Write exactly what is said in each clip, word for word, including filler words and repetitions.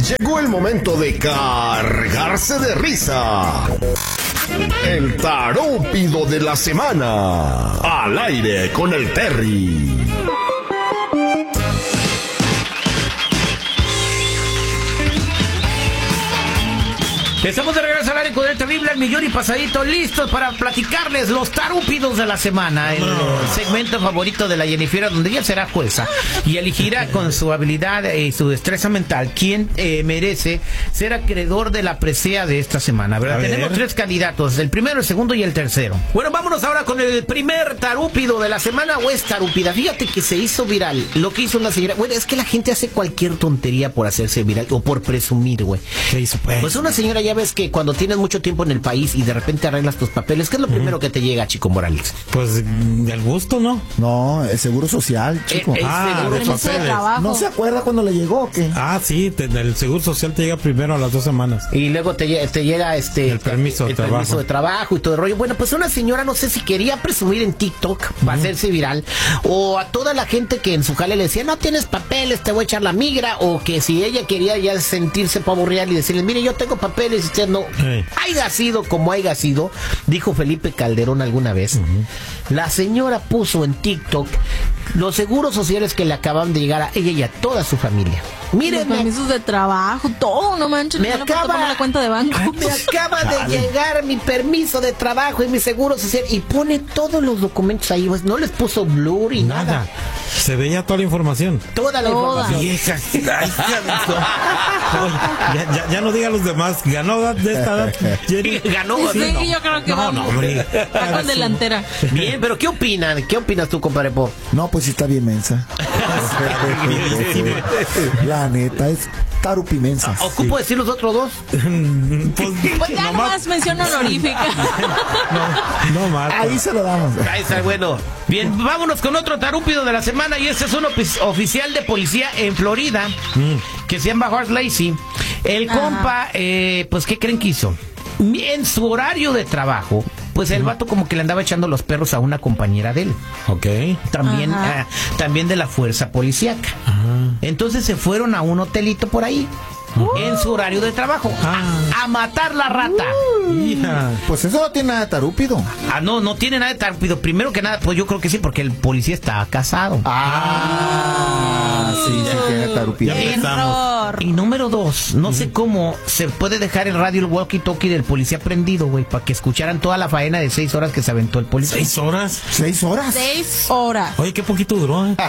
Llegó el momento de cargarse de risa. El tarúpido de la semana. Al aire con el Terry. Estamos de regreso al aire con el terrible al millón y pasadito, listos para platicarles los tarúpidos de la semana, el segmento favorito de la Jennifer, donde ella será jueza y elegirá con su habilidad y su destreza mental quién eh, merece ser acreedor de la presea de esta semana, ¿verdad? Tenemos tres candidatos, el primero, el segundo y el tercero. Bueno, vámonos ahora con el primer tarúpido de la semana, o es tarúpida. Fíjate que se hizo viral lo que hizo una señora. Bueno, es que la gente hace cualquier tontería por hacerse viral o por presumir, güey. ¿Qué hizo, pues? Pues una señora, ya ves que cuando tienes mucho tiempo en el país y de repente arreglas tus papeles, ¿qué es lo primero que te llega, Chico Morales? Pues del gusto, ¿no? No, el seguro social, chico. El, el ah, seguro los papeles. ¿No se acuerda cuando le llegó o qué? Ah, sí, te, el seguro social te llega primero a las dos semanas. Y luego te, te llega este el permiso de el trabajo. permiso de trabajo y todo el rollo. Bueno, pues una señora, no sé si quería presumir en TikTok para uh-huh. hacerse viral, o a toda la gente que en su jale le decía, no tienes papeles, te voy a echar la migra, o que si ella quería ya sentirse pavo real y decirles, mire, yo tengo papeles y usted no. Hey. Haiga sido como haiga sido, dijo Felipe Calderón alguna vez, uh-huh. la señora puso en TikTok los seguros sociales que le acaban de llegar a ella y a toda su familia. Miren, los permisos de trabajo, todo, no manches, me acaba la cuenta de banco. Me acaba de llegar mi permiso de trabajo y mi seguro social, y pone todos los documentos ahí, pues no les puso blur y nada. nada. Se veía toda la información. Toda la Toda. información. Vieja. Ay, ya, ya, ya no diga a los demás. Ganó de esta edad. Ganó. Sí, no. yo creo que no, vamos. No, hombre. Está con delantera. Bien, pero ¿qué opinan? ¿Qué opinas tú, compadre Po? No, pues sí está bien mensa. La neta es tarupimensa. ¿Ocupo sí. decir los otros dos? Pues, pues ya nomás, nomás mención honorífica. No, no más. Ahí se lo damos. Ahí está, bueno. Bien, vámonos con otro tarúpido de la semana, y este es un oficial de policía en Florida mm. que se llama Hart Lacey. El Ajá. compa, eh, pues, ¿qué creen que hizo? En su horario de trabajo, pues el vato como que le andaba echando los perros a una compañera de él. Ok. También, uh, también de la fuerza policíaca. Ajá. Entonces se fueron a un hotelito por ahí. Uh. En su horario de trabajo ah. a, a matar la rata. uh. Hija. Pues eso no tiene nada de tarúpido. Ah, no, no tiene nada de tarúpido. Primero que nada, pues yo creo que sí, porque el policía está casado. Ah, uh. sí, sí tiene tarúpido. Y número dos, no uh. sé cómo se puede dejar el radio, el walkie-talkie del policía prendido, güey, para que escucharan toda la faena de seis horas que se aventó el policía. ¿Seis horas? ¿Seis horas? Seis horas. Oye, qué poquito duró, ¿eh?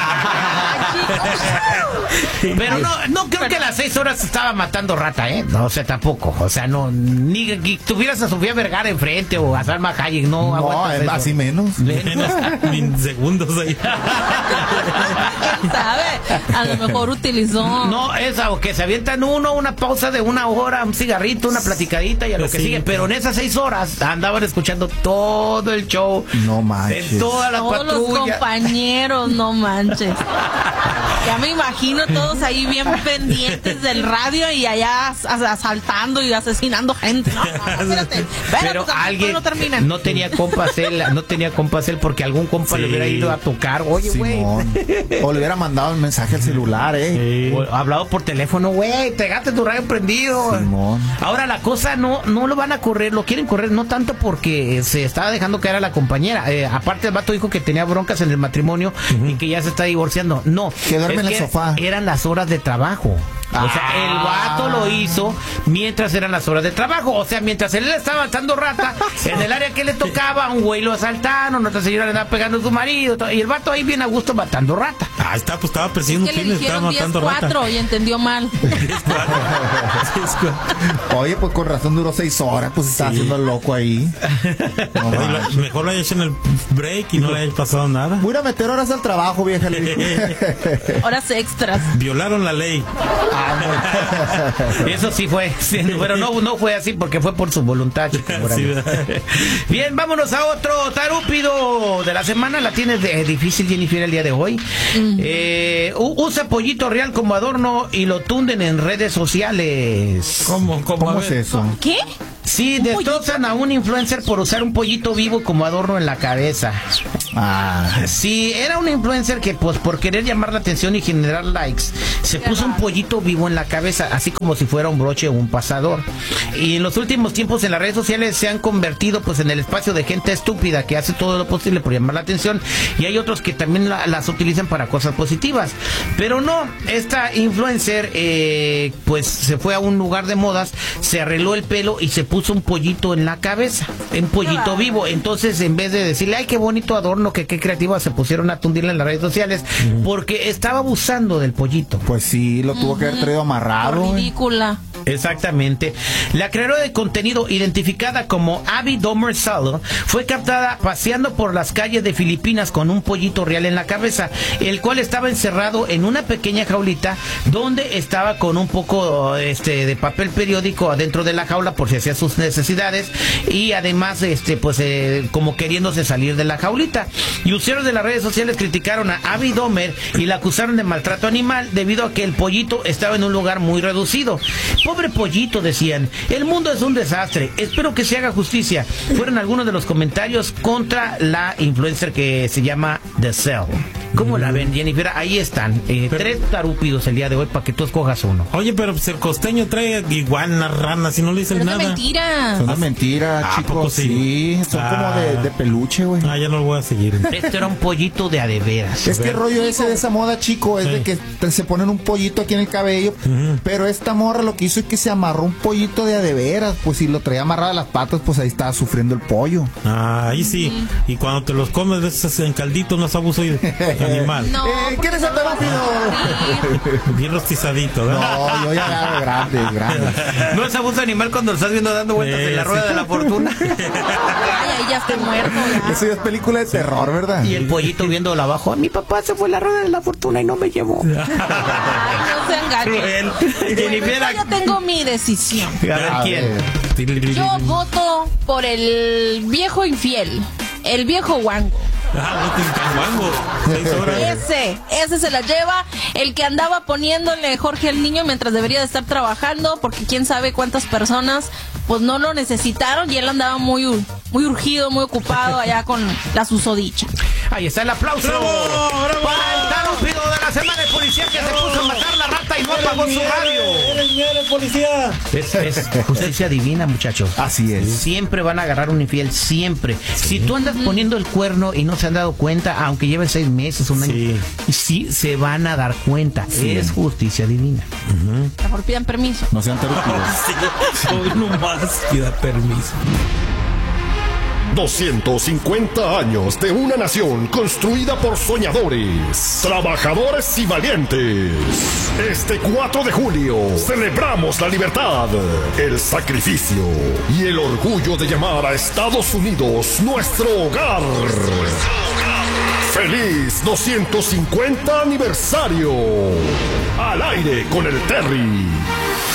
Pero no, no creo que las seis horas estaba matando rata, ¿eh? No, o sea, tampoco. O sea, no, ni que tuvieras a Sofía Vergara enfrente o a Salma Hayek, no. No, es así menos. Menos segundos ahí. ¿Sabe? A lo mejor utilizó. No, esa, o que se avientan uno, una pausa de una hora, un cigarrito, una platicadita y a lo que sí, sigue. Pero en esas seis horas andaban escuchando todo el show. No manches. En toda la Todos patrulla. Los compañeros, no manches. Ya me imagino todos ahí bien pendientes del radio y allá asaltando y asesinando gente. No, no, espérate, espérate, pero pues, alguien no, termina. no tenía compas él, no tenía compas él porque algún compa sí. le hubiera ido a tocar. Oye, güey. O le hubiera mandado el mensaje al celular, eh. Sí. O hablado por teléfono, güey, te gaste tu radio prendido. Simón. Ahora la cosa no, no lo van a correr, lo quieren correr, no tanto porque se estaba dejando caer a la compañera. Eh, aparte el vato dijo que tenía broncas en el matrimonio uh-huh. y que ya se está divorciando. No. Que duerme en el sofá. Eran las horas de trabajo. O sea, ah. el vato lo hizo mientras eran las horas de trabajo. O sea, mientras él le estaba matando rata, en el área que le tocaba, un güey lo asaltaron, otra señora le andaba pegando a su marido, y el vato ahí bien a gusto matando rata. Ah, está, pues estaba persiguiendo es que pines, estaba matando rata. Y entendió mal. Oye, pues con razón duró seis horas, pues estaba sí. haciendo loco ahí. No, Oye, lo, mejor lo haya hecho en el break y no le haya pasado nada. Voy a meter horas al trabajo, vieja. Horas extras. Violaron la ley. Eso sí fue, sí, pero no, no fue así porque fue por su voluntad. Sí, bien, vámonos a otro tarúpido de la semana. La tienes de, difícil, Jennifer, el día de hoy. Uh-huh. eh, usa pollito real como adorno y lo tunden en redes sociales. ¿Cómo? ¿Cómo, ¿Cómo es eso? ¿Qué? Sí, destrozan a un influencer por usar un pollito vivo como adorno en la cabeza. Ah, Sí, era una influencer que pues por querer llamar la atención y generar likes, se puso un pollito vivo en la cabeza, así como si fuera un broche o un pasador. Y en los últimos tiempos en las redes sociales se han convertido pues en el espacio de gente estúpida que hace todo lo posible por llamar la atención, y hay otros que también la, las utilizan para cosas positivas. Pero no, esta influencer eh, pues se fue a un lugar de modas, se arregló el pelo y se puso un pollito en la cabeza, un pollito vivo. Entonces, en vez de decirle, ay, qué bonito adorno, que qué creativa, se pusieron a tundirla en las redes sociales porque estaba abusando del pollito. pues sí, lo tuvo que haber traído amarrado. güey. Ridícula. Exactamente. La creadora de contenido, identificada como Abby Domer Salo, fue captada paseando por las calles de Filipinas con un pollito real en la cabeza, el cual estaba encerrado en una pequeña jaulita donde estaba con un poco este de papel periódico adentro de la jaula por si hacía sus necesidades, y además este pues eh, como queriéndose salir de la jaulita. Y usuarios de las redes sociales criticaron a Abby Domer y la acusaron de maltrato animal debido a que el pollito estaba en un lugar muy reducido. Pobre pollito, decían, el mundo es un desastre, espero que se haga justicia. Fueron algunos de los comentarios contra la influencer que se llama The Cell. ¿Cómo la ven, Jennifer? Ahí están, eh, Pero- tres tarúpidos el día de hoy para que tú escojas uno. Oye, pero pues, el costeño trae iguanas, ranas y no le dicen Pero es de nada. mentira. Son de mentira, ¿A poco chicos. sí? Sí, son Ah. como de, de peluche, güey. Ah, ya no lo voy a seguir. Este era un pollito de a de veras. Es que el rollo ese de esa moda, chico, es Sí. de que te- se ponen un pollito aquí en el cabello, pero esta morra lo que hizo es que se amarró un pollito de a de veras, pues si lo traía amarrado a las patas, pues ahí estaba sufriendo el pollo. Ah, ahí sí. Y cuando te los comes de esos en caldito no es abuso de animal. No, Eh, porque ¿quién es no el lo vas a morir. Bien rostizadito, ¿verdad? No, yo ya agarro grandes, grandes. ¿No es abuso animal cuando lo estás viendo dando vueltas Eh, en la rueda sí. de la fortuna? Ay, ahí ya está muerto. ya. Eso ya es película de terror, ¿verdad? Y el pollito viéndolo abajo. Mi papá se fue a la rueda de la fortuna y no me llevó. Ay, no sean gachos. Cruel. Bueno, Jennifer, yo ya tengo mi decisión. a ver A quién. ver. Yo voto por el viejo infiel, el viejo guango. Ah, no te guango. Seis horas. Ese, ese se la lleva, el que andaba poniéndole Jorge al niño mientras debería de estar trabajando, porque quién sabe cuántas personas pues no lo necesitaron y él andaba muy, ur- muy urgido, muy ocupado allá con la susodicha. Ahí está el aplauso. ¡Bravo, bravo! Para el tarúpido de la semana, el policía que se puso a matar la rata y no apagó su radio. ¡Eres miedo, policía! Es, es justicia divina, muchachos. Así es. Siempre van a agarrar un infiel, siempre. Si tú andas poniendo el cuerno y no se han dado cuenta, aunque lleven seis meses, un año, Sí. sí se van a dar cuenta. Es justicia divina. Mejor pidan permiso. No sean tarúpidos. Sí, hoy nomás pida permiso. doscientos cincuenta años de una nación construida por soñadores, trabajadores y valientes. Este cuatro de julio celebramos la libertad, el sacrificio y el orgullo de llamar a Estados Unidos nuestro hogar. ¡Feliz doscientos cincuenta aniversario! Al aire con el Terry.